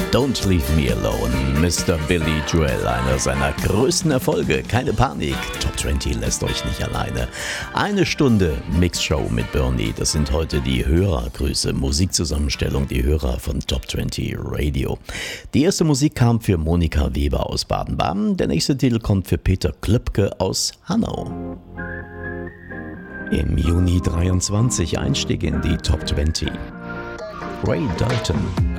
Don't Leave Me Alone, Mr. Billy Joel, einer seiner größten Erfolge. Keine Panik, Top 20 lässt euch nicht alleine. Eine Stunde Mixshow mit Bernie, das sind heute die Hörergrüße, Musikzusammenstellung, die Hörer von Top 20 Radio. Die erste Musik kam für Monika Weber aus Baden-Baden, der nächste Titel kommt für Peter Klöpke aus Hanau. Im Juni 23 Einstieg in die Top 20. Ray Dalton,